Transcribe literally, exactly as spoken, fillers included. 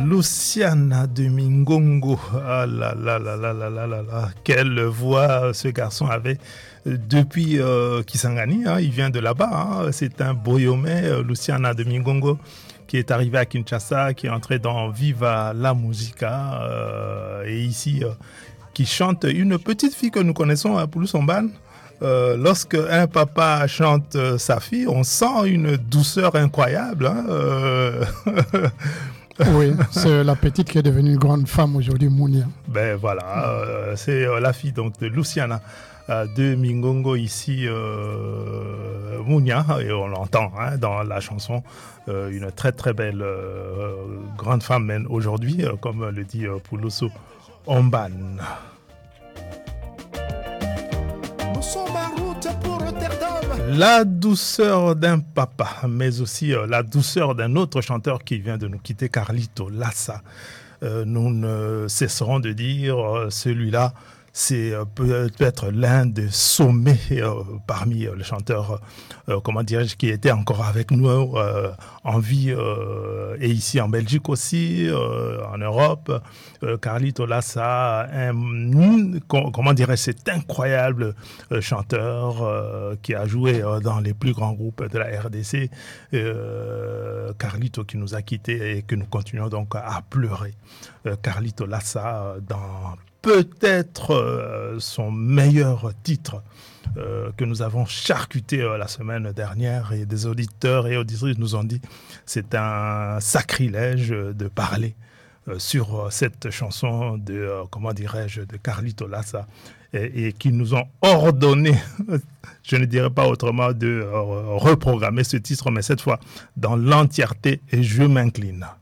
Luciana de Mingongo, ah là là là là là là là là, quelle voix ce garçon avait depuis euh, Kisangani, hein, il vient de là-bas, hein, c'est un Boyomais, euh, Luciana de Mingongo, qui est arrivé à Kinshasa, qui est entré dans Viva la Musica, euh, et ici, euh, qui chante une petite fille que nous connaissons à Pouloussomban. Euh, lorsque un papa chante euh, sa fille, on sent une douceur incroyable. Hein, euh... Oui, c'est la petite qui est devenue une grande femme aujourd'hui, Mounia. Ben voilà, euh, c'est euh, la fille donc de Luciana euh, de Mingongo ici, euh, Mounia, et on l'entend hein, dans la chanson, euh, une très très belle euh, grande femme même aujourd'hui, euh, comme le dit euh, Pouloussou Omban. La douceur d'un papa, mais aussi euh, la douceur d'un autre chanteur qui vient de nous quitter, Carlito Lassa. Euh, nous ne cesserons de dire euh, celui-là, c'est euh, peut-être l'un des sommets euh, parmi euh, les chanteurs, euh, comment dirais-je, qui étaient encore avec nous euh, en vie euh, et ici en Belgique aussi, euh, en Europe. Euh, Carlito Lassa, un, comment dirais-je, cet incroyable euh, chanteur euh, qui a joué euh, dans les plus grands groupes de la R D C. Euh, Carlito qui nous a quittés et que nous continuons donc à pleurer. Euh, Carlito Lassa dans peut-être euh, son meilleur titre euh, que nous avons charcuté euh, la semaine dernière, et des auditeurs et auditrices nous ont dit c'est un sacrilège de parler euh, sur euh, cette chanson de, euh, comment dirais-je, de Carlito Lassa, et, et qui nous ont ordonné, je ne dirais pas autrement, de euh, reprogrammer ce titre, mais cette fois dans l'entièreté, et je m'incline.